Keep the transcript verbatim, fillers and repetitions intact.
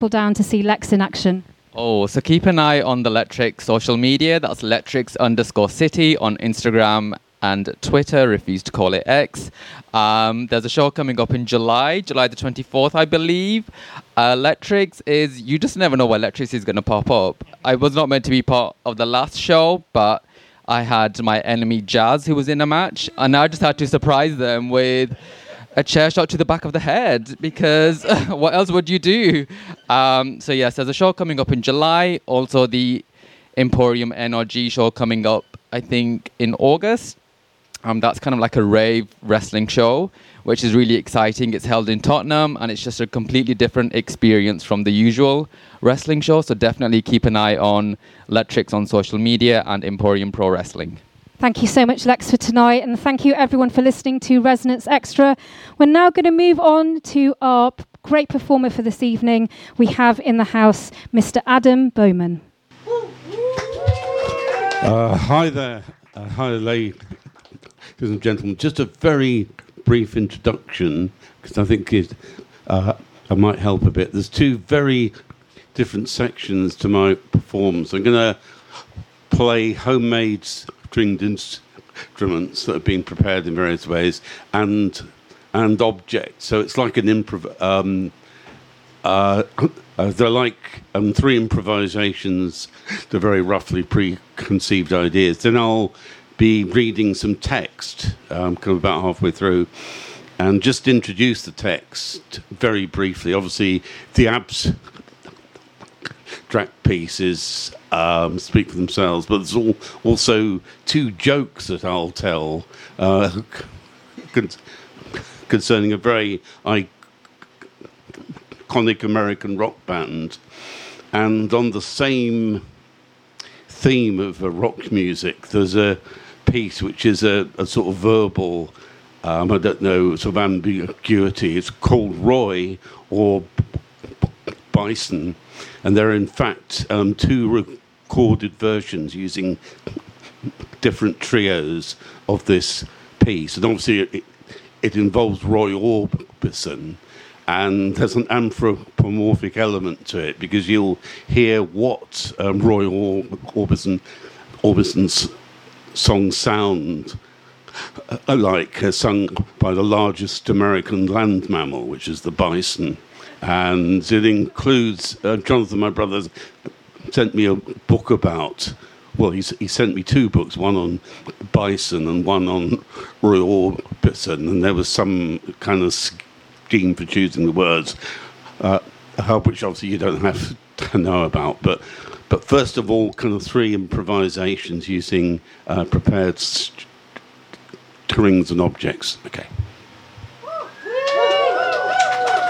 people down to see Lex in action? Oh, so keep an eye on the Letrix social media. That's Letrix underscore city on Instagram and Twitter, refuse to call it X. Um, there's a show coming up in July, July the twenty-fourth, I believe. Uh, Letrix is, you just never know where Letrix is going to pop up. I was not meant to be part of the last show, but I had my enemy Jazz, who was in a match, and I just had to surprise them with a chair shot to the back of the head, because what else would you do? Um, so yes, there's a show coming up in July. Also the Emporium N R G show coming up, I think, in August. Um, that's kind of like a rave wrestling show, which is really exciting. It's held in Tottenham, and it's just a completely different experience from the usual wrestling show. So definitely keep an eye on Letrix on social media and Emporium Pro Wrestling. Thank you so much, Lex, for tonight. And thank you, everyone, for listening to Resonance Extra. We're now going to move on to our p- great performer for this evening. We have in the house Mister Adam Bowman. Uh, hi there. Uh, hi, ladies and gentlemen. Just a very brief introduction, because I think it, uh, I might help a bit. There's two very different sections to my performance. I'm going to play homemade stringed instruments that have been prepared in various ways, and and objects. So it's like an improv. Um, uh, uh, they're like um, three improvisations. They're very roughly preconceived ideas. Then I'll be reading some text, um, kind of about halfway through, and just introduce the text very briefly. Obviously, the abstract pieces um, speak for themselves, but there's all, also two jokes that I'll tell uh, con- concerning a very iconic American rock band. And on the same theme of uh, rock music, there's a piece which is a, a sort of verbal, um, I don't know, sort of ambiguity. It's called Roy or Bison, and there are in fact um, two recorded versions using different trios of this piece. And obviously it, it involves Roy Orbison, and there's an anthropomorphic element to it, because you'll hear what um, Roy Or- Orbison, Orbison's songs sound uh, like, uh, sung by the largest American land mammal, which is the bison. And it includes, uh, Jonathan, my brother, sent me a book about, well, he, he sent me two books, one on bison and one on Roy Orbison, and there was some kind of scheme for choosing the words, uh, which obviously you don't have to know about. But but first of all, kind of three improvisations using uh, prepared strings and objects. Okay.